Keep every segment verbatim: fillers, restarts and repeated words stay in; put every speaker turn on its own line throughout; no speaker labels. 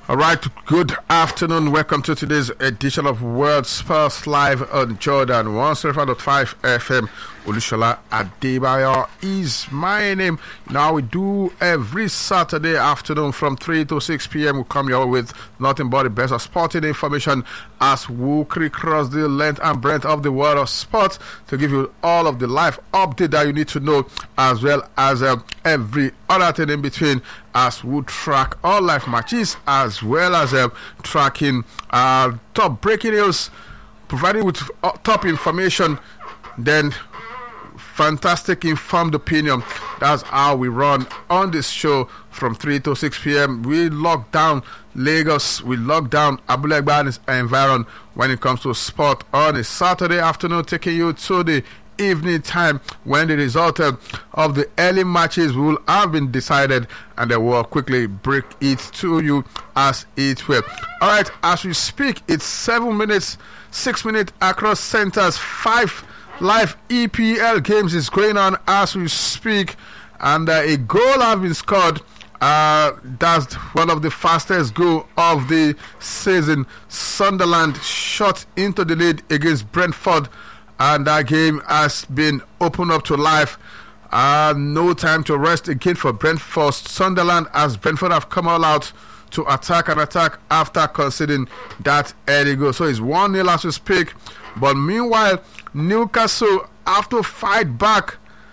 All right, good afternoon. Welcome to today's edition of World Sports Live on Jordan one oh five point five F M. Olushola Adebayo is my name. Now we do every Saturday afternoon from three to six p.m. We come here with nothing but the best of sporting information as we cross the length and breadth of the world of sports to give you all of the live update that you need to know, as well as uh, every other thing in between, as we track all live matches, as well as uh, tracking uh, top breaking news, providing with uh, top information, then fantastic informed opinion. That's how we run on this show from three to six p.m. We lock down Lagos, we lock down Abule Egba and its environ when it comes to sport on a Saturday afternoon, taking you to the evening time when the result uh, of the early matches will have been decided, and then we'll quickly break it to you as it will. All right, as we speak, it's seven minutes, six minutes across centers, five live E P L games is going on as we speak, and uh, a goal has been scored. Uh, that's one of the fastest goal of the season. Sunderland shot into the lead against Brentford, and that game has been opened up to life. Uh, no time to rest again for Brentford. Sunderland, as Brentford have come all out to attack and attack after conceding that early goal. So it's one nil as we speak. But meanwhile, Newcastle have to fight back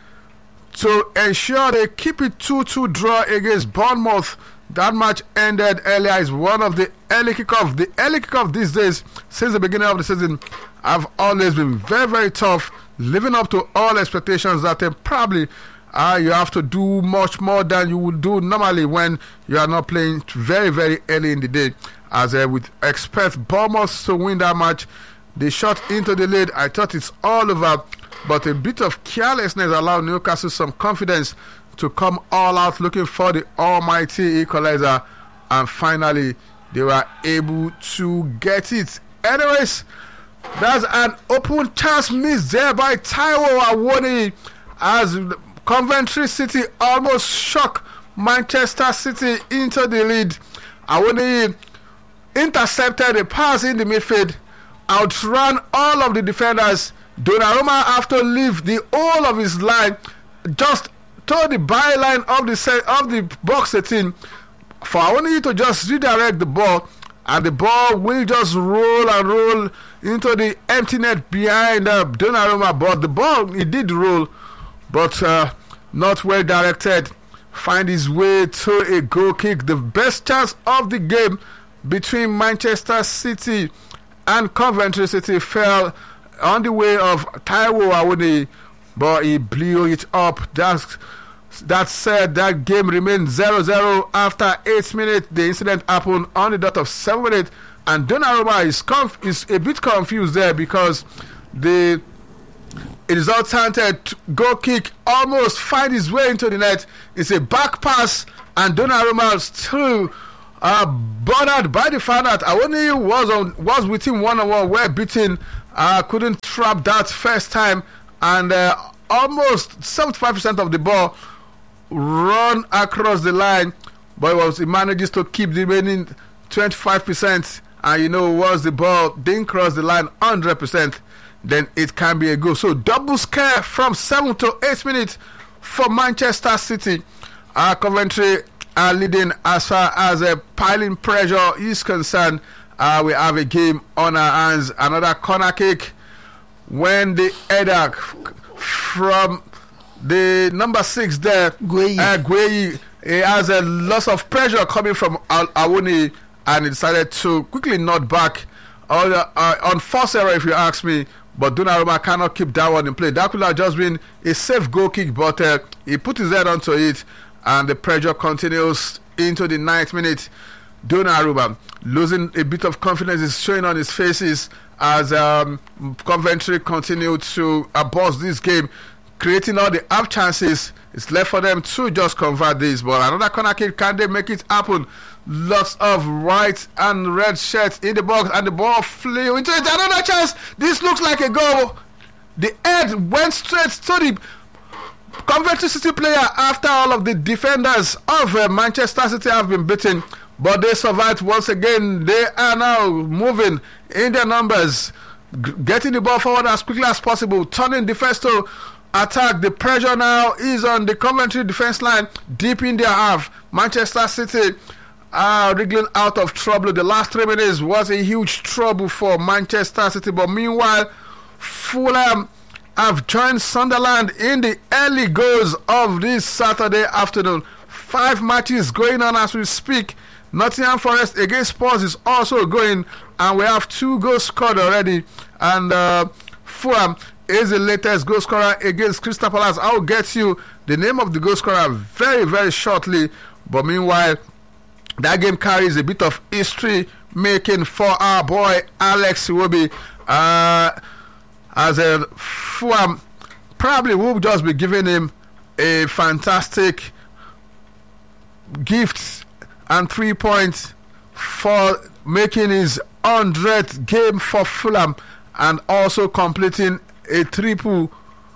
to ensure they keep it two two draw against Bournemouth. That match ended earlier. It's one of the early kickoff. The early kickoff these days, since the beginning of the season, have always been very, very tough, living up to all expectations that they probably uh, you have to do much more than you would do normally when you are not playing very, very early in the day. As I would expect Bournemouth to win that match. They shot into the lead. I thought it's all over, but a bit of carelessness allowed Newcastle some confidence to come all out looking for the almighty equalizer, and finally they were able to get it. Anyways, that's an open chance missed there by Taiwo Awoniyi as Coventry City almost shocked Manchester City into the lead. Awoniyi intercepted a pass in the midfield, outran all of the defenders. Donnarumma have to leave the whole of his line just to the byline of the set, of the box eighteen for Awoniyi to just redirect the ball, and the ball will just roll and roll into the empty net behind uh, Donnarumma. But the ball, it did roll, but uh, not well directed. Find his way to a goal kick. The best chance of the game between Manchester City and Coventry City fell on the way of Taiwo Awoniyi, but he blew it up. That's, that said, that game remained zero zero after eight minutes. The incident happened on the dot of seven minutes, and Donnarumma is, conf- is a bit confused there because the exultant goal kick almost find his way into the net. It's a back pass, and Donnarumma still Uh, bothered by the fact that Awoniyi was on was with him one on one, where beaten, uh, couldn't trap that first time, and uh, almost seventy-five percent of the ball run across the line, but it was he manages to keep the remaining twenty-five percent, and you know, once the ball didn't cross the line one hundred percent, then it can be a goal. So double scare from seven to eight minutes for Manchester City. Uh, Coventry are leading as far as a uh, piling pressure is concerned. Uh, we have a game on our hands. Another corner kick when the header from the number six there, Gueyi, uh, Gueyi, he has a loss of pressure coming from Al- Awoniyi, and he decided to quickly nod back on, uh, on force error, if you ask me. But Donnarumma cannot keep that one in play. That could have just been a safe goal kick, but uh, he put his head onto it, and the pressure continues into the ninth minute. Donnarumma losing a bit of confidence is showing on his faces as um, Coventry continue to uh, boss this game, creating all the half chances. It's left for them to just convert this. But another corner kick, can they make it happen? Lots of white and red shirts in the box, and the ball flew into it. Another chance. This looks like a goal. The head went straight to the Coventry City player after all of the defenders of uh, Manchester City have been beaten. but they survived once again. They are now moving in their numbers, g- getting the ball forward as quickly as possible, turning defense to attack. The pressure now is on the Coventry defense line, deep in their half. Manchester City are wriggling out of trouble. The last three minutes was a huge trouble for Manchester City, but meanwhile, Fulham have joined Sunderland in the early goals of this Saturday afternoon. Five matches going on as we speak. Nottingham Forest against Spurs is also going, and we have two goals scored already. And uh, Fulham is the latest goal scorer against Crystal Palace. I will get you the name of the goal scorer very, very shortly. But meanwhile, that game carries a bit of history making for our boy Alex Iwobi. Uh, as a Fulham probably will just be giving him a fantastic gift and three points for making his hundredth game for Fulham and also completing a triple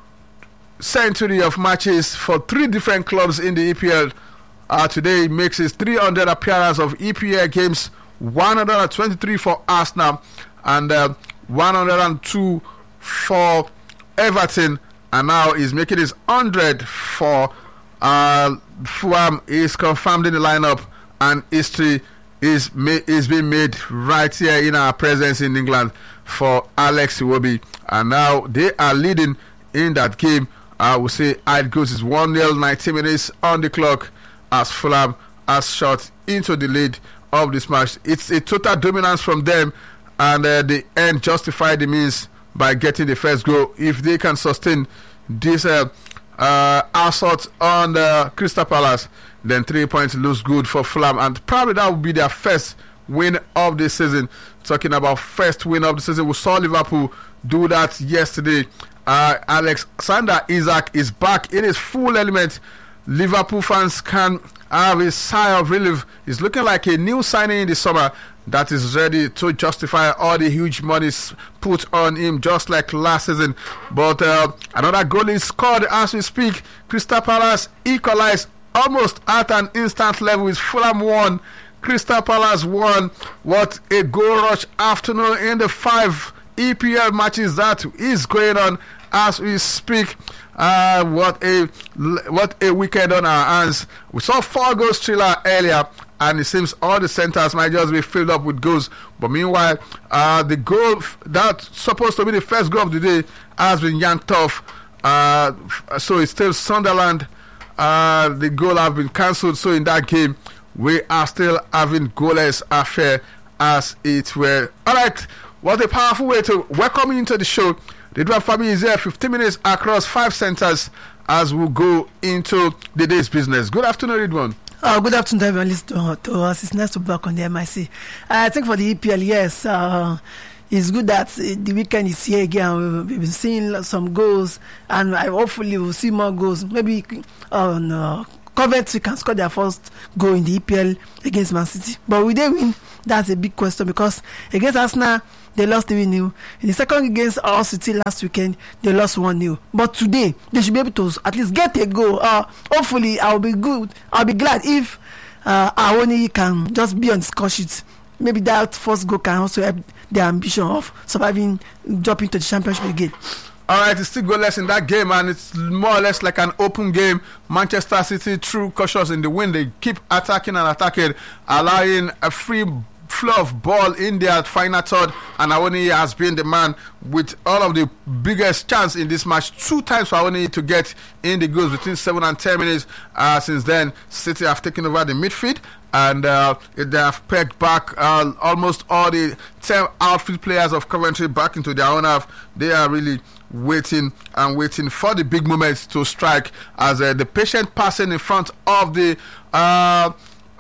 century of matches for three different clubs in the E P L. Uh, today he makes his three hundred appearance of E P L games, one hundred twenty-three for Arsenal and uh, one hundred two for Everton, and now he's making his one hundred for uh, Fulham. Is confirmed in the lineup, and history is ma- is being made right here in our presence in England for Alex Iwobi, and now they are leading in that game. I will say it goes is one nil, ninety minutes on the clock as Fulham has shot into the lead of this match. It's a total dominance from them, and uh, the end justified the means by getting the first goal. If they can sustain this uh, uh, assault on uh, Crystal Palace, then three points looks good for Fulham, and probably that will be their first win of the season. Talking about first win of the season, we saw Liverpool do that yesterday. Uh, Alexander Isak is back in his full element. Liverpool fans can have a sigh of relief. He's looking like a new signing in the summer that is ready to justify all the huge monies put on him, just like last season. But uh, another goal is scored as we speak. Crystal Palace equalized almost at an instant level. It's Fulham one, Crystal Palace one. What a goal rush afternoon in the five E P L matches that is going on as we speak. Uh, what a what a weekend on our hands. We saw four goals thriller earlier, and it seems all the centers might just be filled up with goals. But meanwhile, uh, the goal f- that's supposed to be the first goal of the day has been yanked off. Uh, f- so it's still Sunderland. Uh, the goal have been cancelled. So in that game, we are still having goalless affair as it were. All right, what a powerful way to welcome you into the show. Ridwan Fabi is here, fifteen minutes across five centers as we go into the day's business. Good afternoon, Ridwan.
Uh, good afternoon, everyone listening to, to us. It's nice to be back on the M I C. I think for the E P L, yes, uh, it's good that uh, the weekend is here again. We've been seeing some goals, and I hopefully we'll see more goals. Maybe on uh, Coventry can score their first goal in the E P L against Man City. But will they win? That's a big question, because against Arsenal, they lost three nil. In the second against Hull City last weekend, they lost one nil. But today, they should be able to at least get a goal. Uh, hopefully, I'll be good. I'll be glad if uh, Awoni can just be on the score sheet. Maybe that first goal can also help their ambition of surviving, jumping to the championship again.
All right, it's still goalless in that game, and it's more or less like an open game. Manchester City, through cautious in the win, they keep attacking and attacking, allowing a free flow of ball in their final third, and Awoni has been the man with all of the biggest chance in this match. Two times for Awoni to get in the goals between seven and ten minutes. Uh, since then, City have taken over the midfield, and uh, they have pegged back uh, almost all the ten outfield players of Coventry back into their own half. They are really waiting and waiting for the big moments to strike, as uh, the patient passing in front of the uh,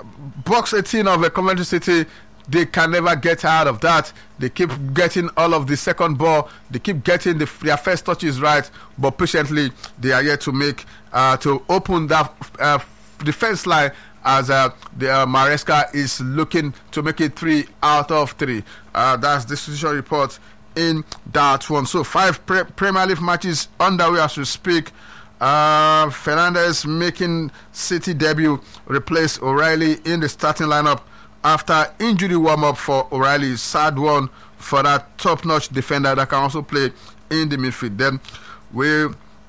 box eighteen of the Coventry City. They can never get out of that. They keep getting all of the second ball. They keep getting the, their first touches right, but patiently they are yet to make uh, to open that uh, defense line, as uh, the uh, Maresca is looking to make it three out of three. Uh, that's the situation report in that one. So five pre- Premier League matches underway as we speak. Uh, Fernandez making City debut, replace O'Reilly in the starting lineup. after injury warm-up for O'Reilly. Sad one for that top-notch defender that can also play in the midfield. Then we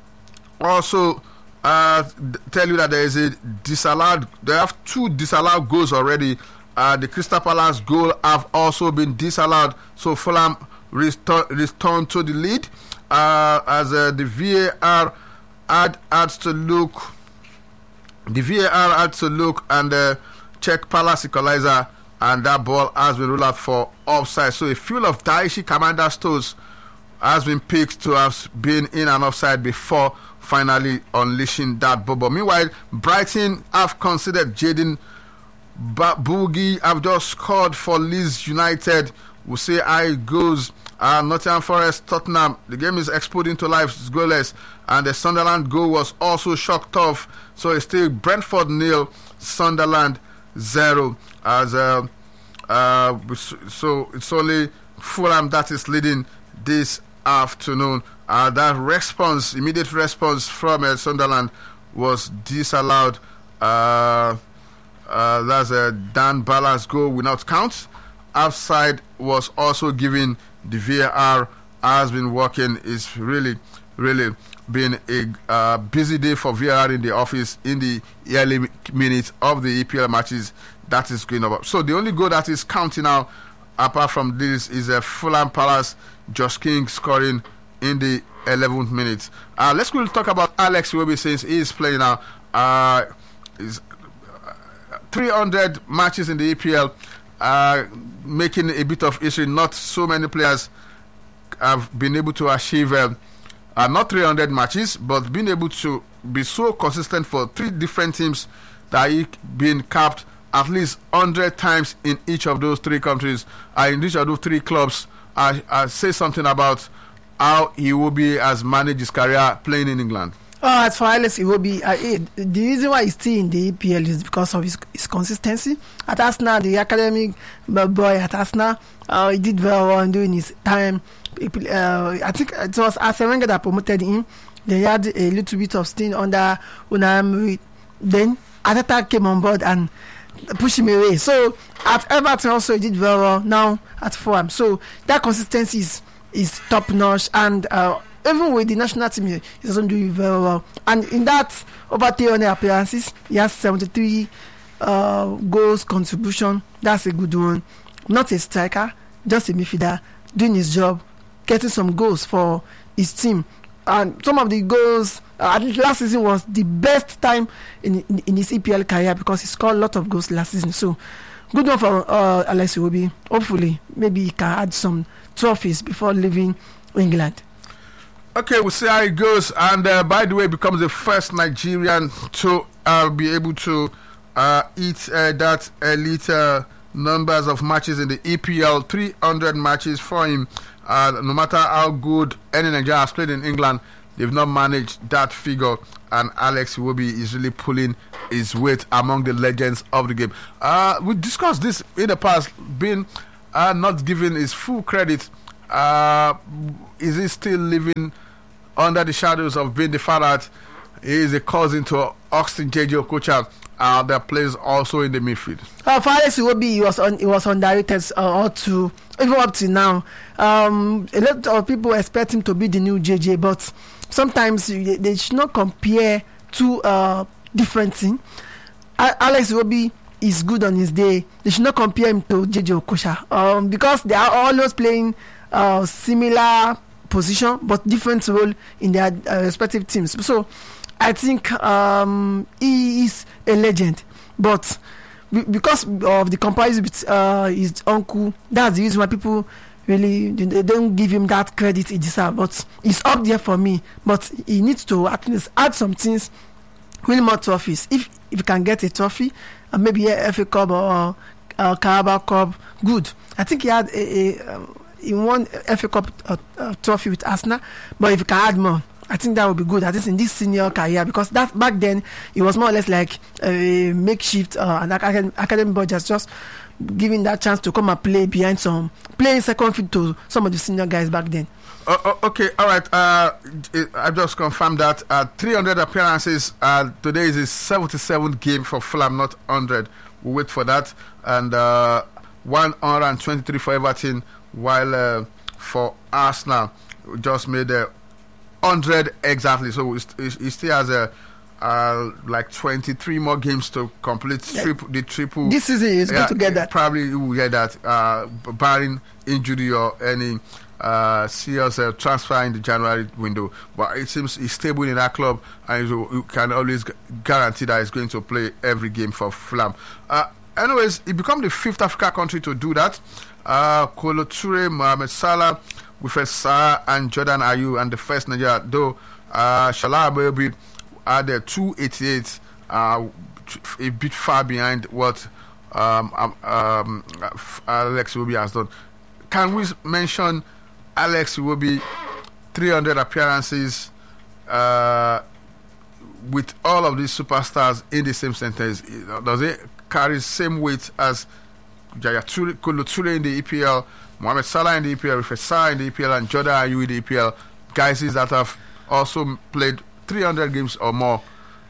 also uh, tell you that there is a disallowed, they have two disallowed goals already. Uh, the Crystal Palace goal have also been disallowed, so Fulham return, return to the lead uh, as uh, the V A R add, adds to look. The V A R adds to look and uh, check Palace equalizer, and that ball has been ruled out for offside. So a few of Daishi Commander Stones has been picked to have been in and offside before finally unleashing that bubble. Meanwhile, Brighton have considered Jaden Ba- Boogie have just scored for Leeds United. We'll see how it goes. Uh, Nottingham Forest, Tottenham. The game is exploding to life. It's goalless. And the Sunderland goal was also shocked off. So it's still Brentford nil, Sunderland zero. As uh, uh, so it's only Fulham that is leading this afternoon. Uh, that response, immediate response from uh, Sunderland was disallowed. Uh, Uh, that's a Dan Ballas goal will not count. Offside was also given. The V A R has been working. It's really, really been a uh, busy day for V A R in the office in the early minutes of the E P L matches. That is going over. So the only goal that is counting now, apart from this, is a Fulham Palace. Josh King scoring in the eleventh minute. Uh, let's quickly talk about Alex Iwobi since he is playing now. Uh, is three hundred matches in the E P L, uh, making a bit of history. Not so many players have been able to achieve uh, uh, not three hundred matches, but being able to be so consistent for three different teams that he been capped at least one hundred times in each of those three countries, uh, in each of those three clubs. I uh, uh, say something about how he will be as managed his career playing in England.
Oh, as for Alex Iwobi, uh, it, the reason why he's still in the E P L is because of his, his consistency. At Arsenal, the academic boy at Arsenal, uh, he did very well during his time. Uh, I think it was Arsene Wenger that promoted him. They had a little bit of stint under Unai Emery. Then Arteta came on board and pushed him away. So at Everton also he did very well. Now at Fulham, so that consistency is, is top notch. And uh, even with the national team, he doesn't do very well. And in that over three hundred appearances, he has seventy-three uh, goals contribution. That's a good one. Not a striker, just a midfielder doing his job, getting some goals for his team. And some of the goals, uh, I think last season was the best time in, in in his E P L career because he scored a lot of goals last season. So good one for uh, Alex Iwobi. Hopefully, maybe he can add some trophies before leaving England.
Okay, we'll see how it goes. And uh, by the way, becomes the first Nigerian to uh, be able to uh, eat uh, that elite uh, numbers of matches in the E P L. three hundred matches for him. Uh, no matter how good any Nigerian has played in England, they've not managed that figure. And Alex Iwobi is really pulling his weight among the legends of the game. Uh, we discussed this in the past, being uh, not given his full credit. Uh, is he still living under the shadows of being the father that he is a cousin to Austin J J Okocha, uh, that plays also in the midfield?
Uh, for Alex Iwobi, he was on, he was underrated uh, or to even up to now. Um, a lot of people expect him to be the new J J, but sometimes they, they should not compare two uh, different things. Uh, Alex Iwobi is good on his day. They should not compare him to J J Okocha um, because they are always playing Uh, similar position but different role in their uh, respective teams. So I think um, he is a legend, but b- because of the comparison with uh, his uncle, that's the reason why people really they don't give him that credit he deserves. But he's up there for me, but he needs to at least add some things, win more trophies. If if he can get a trophy, uh, maybe a F A Cup or uh, Carabao Cup, good. I think he had a, a uh, he won F A Cup uh, uh, trophy with Arsenal, but if you can add more, I think that would be good. At least in this senior career, because that back then it was more or less like a makeshift uh, an academy, academy boy just just giving that chance to come and play behind some playing second field to some of the senior guys back then.
Uh, uh, okay, all right. Uh, I just confirmed that uh, three hundred appearances. Uh, today is his seventy-seventh game for Fulham, not one hundred. we'll wait for that. And uh, one hundred twenty-three for Everton, while uh, for Arsenal, we just made a one hundred exactly. So he still has a uh, like twenty-three more games to complete triple, the triple.
This season is
yeah,
going to get that.
Probably he will get that, uh, barring injury or any uh, serious uh, transfer in the January window. But it seems he's stable in that club, and you can always guarantee that he's going to play every game for Fulham. Uh, anyways, he became the fifth African country to do that. Uh, Kolo Toure, Mohamed Salah, Wilfred Zaha, and Jordan Ayew, and the first Nigeria, though uh, Salah Ameobi had uh, two eighty-eight, uh, a bit far behind what um, um, um, Alex Iwobi has done. Can we mention Alex Iwobi three hundred appearances uh, with all of these superstars in the same sentence? Does it carry the same weight as Jaya Toure, Kolo Toure in the E P L, Mohamed Salah in the E P L, Wilfred Zaha in the E P L, and Jordan Ayew in the E P L? Guys that have also played three hundred games or more.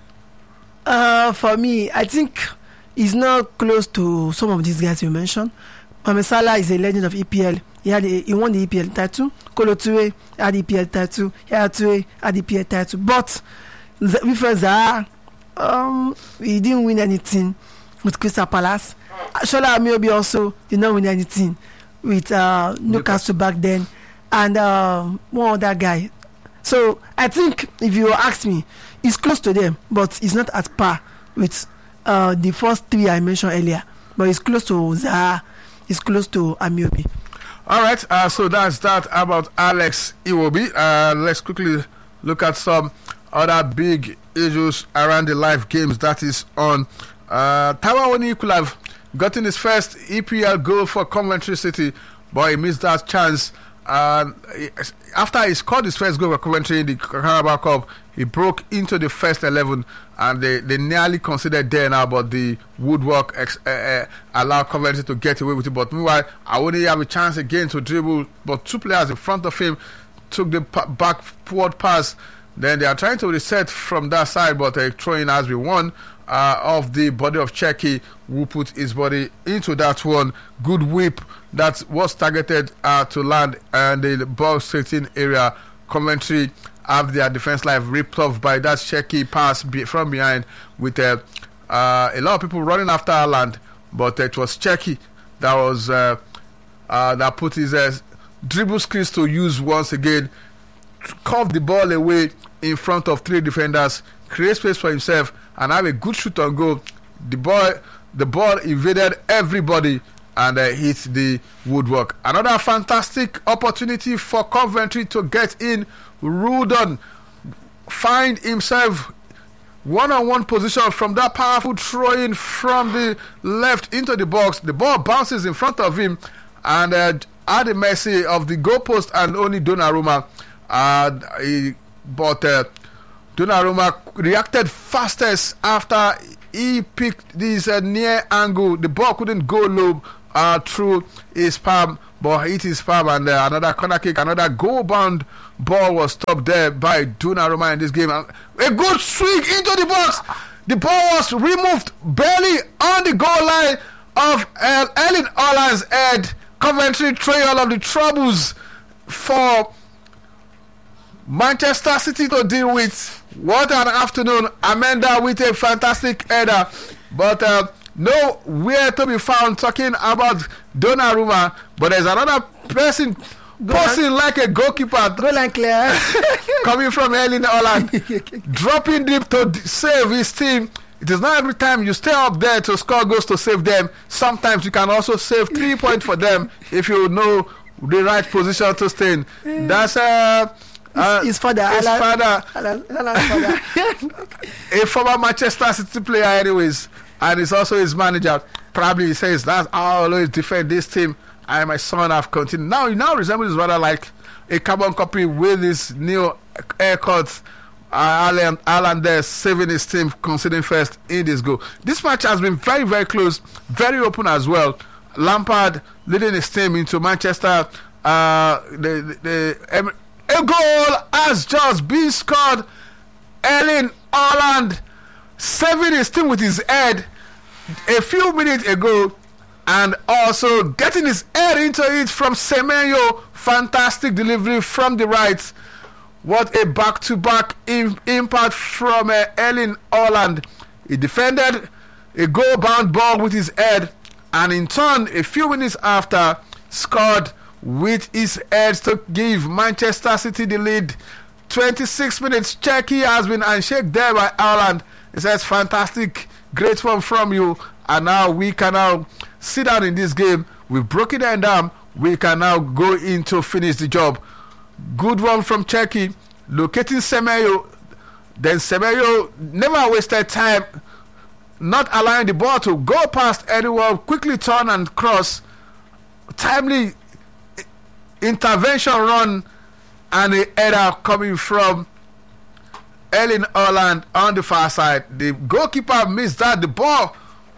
Uh, for me, I think he's not close to some of these guys you mentioned. Mohamed Salah is a legend of E P L. He had a, he won the E P L title. Kolo Toure had the E P L title. Yaya Toure had the E P L title. But Wilfred Zaha, um, he didn't win anything with Crystal Palace. Shola Ameobi also did not win anything with uh, Newcastle back then, and uh, one other guy. So I think if you ask me, he's close to them, but he's not at par with uh, the first three I mentioned earlier. But he's close to Zaha, he's close to Ameobi.
All right, uh, so that's that about Alex Iwobi. Uh, let's quickly look at some other big issues around the live games that is on. Uh, Taiwo Awoniyi could have gotten his first E P L goal for Coventry City, but he missed that chance. Uh, after he scored his first goal for Coventry in the Carabao Cup, he broke into the first eleven, and they, they nearly considered there now, but the woodwork ex, uh, uh, allowed Coventry to get away with it. But meanwhile, Awoniyi have a chance again to dribble, but two players in front of him took the pa- backward pass. Then they are trying to reset from that side, but a throw-in has been won uh, of the body of Cherki, who put his body into that one. Good whip that was targeted uh, to land in the box sixteen area. Coventry have their defense line ripped off by that Cherki pass be- from behind, with uh, uh, a lot of people running after Haaland, but it was Cherki that was uh, uh, that put his uh, dribble skills to use once again, curved the ball away in front of three defenders, create space for himself, and have a good shoot on goal. The ball, the ball invaded everybody and uh, hit the woodwork. Another fantastic opportunity for Coventry to get in. Rudon find himself one-on-one position from that powerful throw-in from the left into the box. The ball bounces in front of him, and uh, at the mercy of the goalpost and only Donnarumma. Uh, he, but uh, Donnarumma reacted fastest after he picked this uh, near angle. The ball couldn't go low uh, through his palm, but hit his palm, and uh, another corner kick, another goal-bound ball was stopped there by Donnarumma in this game. And a good swing into the box. The ball was removed barely on the goal line of uh, Erling Haaland's head. Coventry throwing all of the troubles for Manchester City to deal with. What an afternoon. Amanda with a fantastic header, but uh, nowhere to be found talking about Donnarumma. But there's another person posing like a goalkeeper,
Goal line clear.
coming from Erling Haaland, dropping deep to d- save his team. It is not every time you stay up there to score goals to save them. Sometimes you can also save three points for them if you know the right position to stay in. That's uh, uh,
his father,
his
Alan,
father,
Alan, Alan's father.
a former Manchester City player, anyways, and he's also his manager. Probably he says that's how I always defend this team. I and my son have continued. Now he now resembles rather like a carbon copy with his new haircut. Uh, Alan, Alan there saving his team, conceding first in this goal. This match has been very, very close, very open as well. Lampard leading his team into Manchester. Uh, the, the, the, a goal has just been scored. Erling Haaland saving his team with his head. a few minutes ago, and also getting his head into it from Semenyo. Fantastic delivery from the right. What a back-to-back im- impact from uh, Erling Haaland. He defended a goal-bound ball with his head, and in turn, a few minutes after, scored with his head to give Manchester City the lead. twenty-six minutes, Czechia has been unshaked there by Haaland. He says, fantastic, great one from you, and now we can now sit down in this game. We've broken them down. We can now go in to finish the job. Good one from Czechia, locating Semenyo. Then Semenyo never wasted time, not allowing the ball to go past anyone, quickly turn and cross. Timely intervention run, and a header coming from Erling Haaland on the far side. The goalkeeper missed that. The ball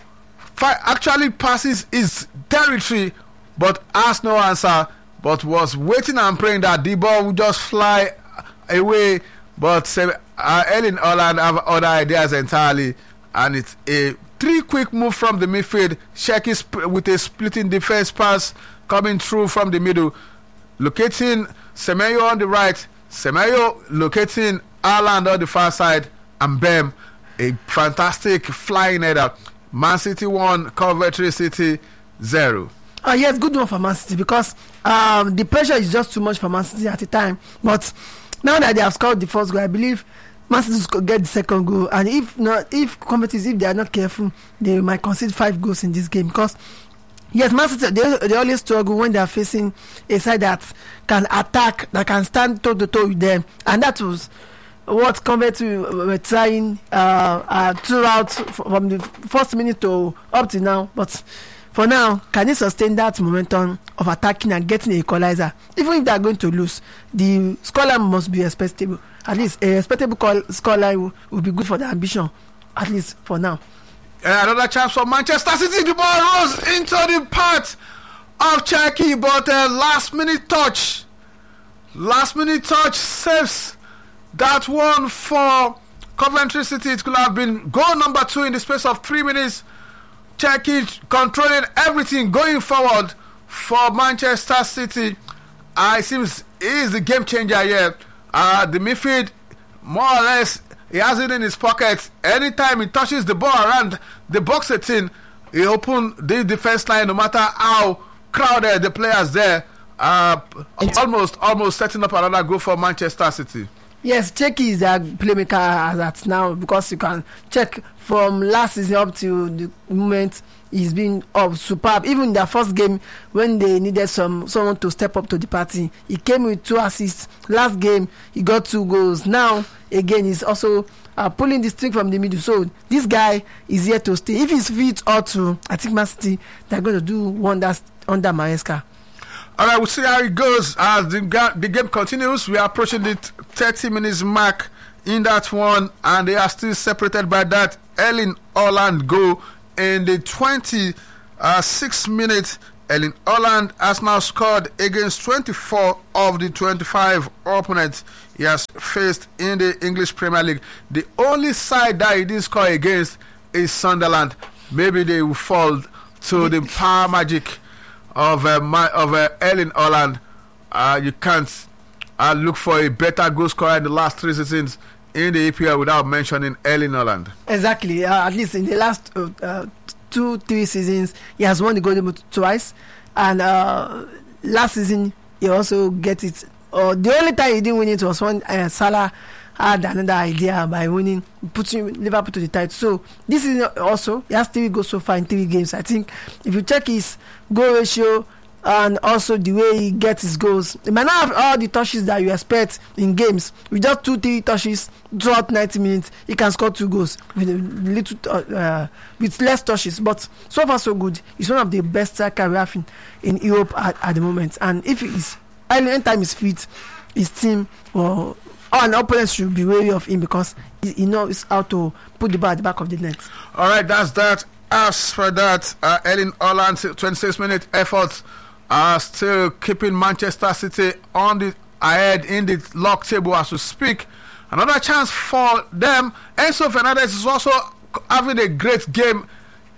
actually passes his territory, but has no answer, but was waiting and praying that the ball would just fly away. But uh, Erling Haaland have other ideas entirely, and it's a three quick move from the midfield. Sheki sp- with a splitting defense pass coming through from the middle, locating Semenyo on the right, Semenyo locating Haaland on the far side, and bam, a fantastic flying header. Man City one, Coventry City zero.
Uh, yes, good one for Man City, because um, the pressure is just too much for Man City at the time. But now that they have scored the first goal, I believe Man City will get the second goal. And if not, if competitors, if they are not careful, they might concede five goals in this game. Because yes, Man City, they, they always struggle when they are facing a side that can attack, that can stand toe to toe with them, and that was what Coventry were trying uh, uh, throughout from the first minute to up to now. But for now, can they sustain that momentum of attacking and getting an equalizer? Even if they are going to lose, the scoreline must be respectable. At least a respectable scoreline will, will be good for the ambition, at least for now.
Uh, another chance for Manchester City. The ball rose into the path of Czechia, but uh, last minute touch, last minute touch saves that one for Coventry City. It could have been goal number two in the space of three minutes. Czechia controlling everything going forward for Manchester City. Uh, it seems he is the game changer here. Uh, the midfield, more or less, he has it in his pocket. Anytime he touches the ball around the box eighteen, he opens the defense line, no matter how crowded the players there. Uh, almost, almost setting up another goal for Manchester City.
Yes, Czechia is their playmaker as at now, because you can check from last season up to the moment he's been up superb. Even in their first game, when they needed some someone to step up to the party, he came with two assists. Last game, he got two goals. Now, again, he's also uh, pulling the string from the middle. So this guy is here to stay. If he's fit or two, I think Man City, they're going to do wonders under Maresca.
All right, we'll see how it goes as the, ga- the game continues. We are approaching the thirty minutes mark in that one, and they are still separated by that Erling Haaland goal in the twenty-sixth minute. Erling Haaland has now scored against twenty-four of the twenty-five opponents he has faced in the English Premier League. The only side that he didn't score against is Sunderland. Maybe they will fall to the power magic of uh, my, of uh, Erling Haaland. Uh, you can't uh, look for a better goal scorer in the last three seasons in the E P L without mentioning Erling Haaland. Exactly.
Uh, at least in the last uh, uh, two, three seasons, he has won the Golden Boot twice, and uh, last season he also get it. Uh, the only time he didn't win it was when uh, Salah had another idea by winning, putting Liverpool to the title. So this is also, he has three goals so far in three games. I think if you check his goal ratio and also the way he gets his goals, he might not have all the touches that you expect in games. With just two, three touches throughout ninety minutes, he can score two goals with a little, uh, with less touches. But so far so good. He's one of the best striker we have in, in Europe at, at the moment. And if he's anytime he's fit, his team or Oh, an opponent should be wary of him, because he, he knows how to put the ball at the back of the net.
All right, that's that. As for that, uh, Erling Haaland's twenty-six minute efforts are still keeping Manchester City on the ahead in the log table as we speak. Another chance for them. Enzo Fernandez is also having a great game.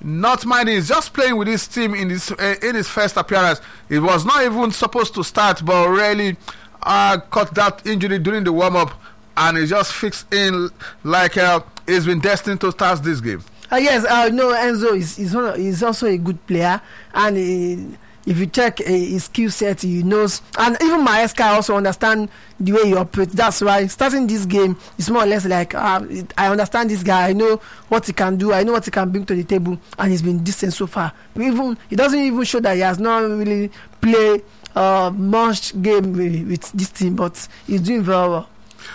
not minding. He's just playing with his team in his uh, in his first appearance. He was not even supposed to start, but really uh, caught that injury during the warm-up, and he just fixed in like uh, he's been destined to start this game.
Uh, yes, uh, no, Enzo is is, one of, is also a good player, and uh, if you check uh, his skill set, he knows, and even Maesca also understand the way he operates. That's why starting this game is more or less like uh, I understand this guy, I know what he can do, I know what he can bring to the table, and he's been decent so far. Even he doesn't even show that he has not really played uh, much game with, with this team, but he's doing very well.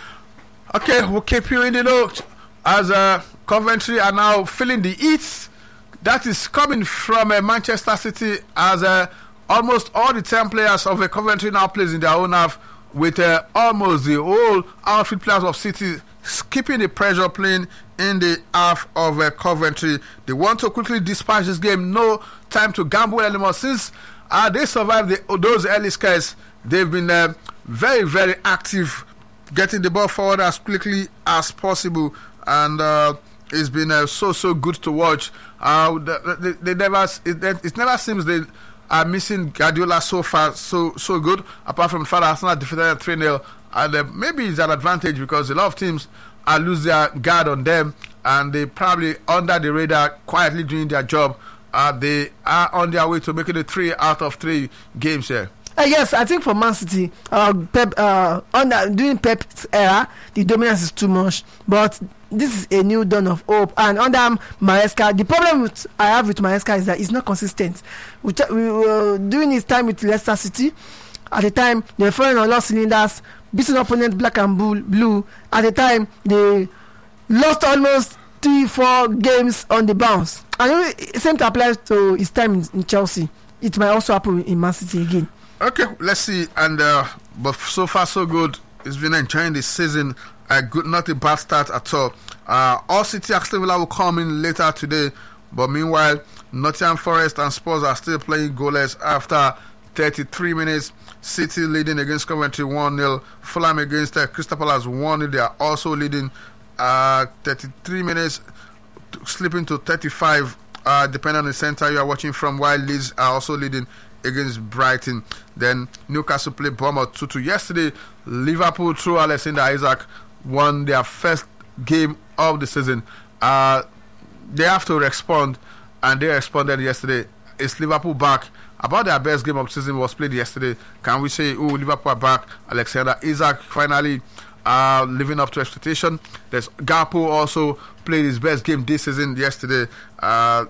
Okay, we'll keep you in the loop as uh, Coventry are now feeling the heat that is coming from uh, Manchester City, as uh, almost all the ten players of uh, Coventry now plays in their own half, with uh, almost the whole outfield players of City keeping the pressure playing in the half of uh, Coventry. They want to quickly dispatch this game. No time to gamble anymore. Since uh, they survived the, those early scares, they've been uh, very, very active, getting the ball forward as quickly as possible, and uh, it's been uh, so so good to watch. Uh, they, they, they never it, it never seems they are missing Guardiola so far so so good. Apart from the fact that Arsenal defeated three nil, and uh, maybe it's an advantage because a lot of teams are lose their guard on them, and they probably under the radar quietly doing their job. Uh, they are on their way to making it three out of three games here.
Uh, yes, I think for Man City, uh, Pep, uh, under during Pep's era, the dominance is too much. But this is a new dawn of hope. And under Maresca, the problem with, I have with Maresca is that he's not consistent. We, t- we were doing his time with Leicester City. At the time, they were firing on all cylinders, beating opponents black and blue. At the time, they lost almost three, four games on the bounce. And the same applies to his time in, in Chelsea. It might also happen in Man City again.
Okay, let's see. And uh, but so far so good. He's been enjoying this season. A good, not a bad start at all. Uh, all City Aston Villa will come in later today. But meanwhile, Nottingham Forest and Spurs are still playing goalless after thirty-three minutes. City leading against Coventry one nil. Fulham against uh, Crystal Palace one nil. They are also leading uh, thirty-three minutes, slipping to thirty-five, uh, depending on the center you are watching from, while Leeds are also leading against Brighton. Then Newcastle played Bournemouth two two yesterday. Liverpool, through Alexander Isak, won their first game of the season. Uh, they have to respond, and they responded yesterday. Is Liverpool back? About their best game of the season was played yesterday. Can we say, oh, Liverpool are back? Alexander Isak finally uh, living up to expectation. There's Gakpo also played his best game this season yesterday. Uh,